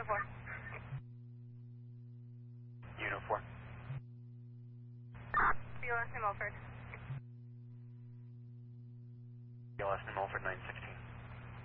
Unit 4. Unit 4. Your last name, Alfred. Your last name, Alfred 916.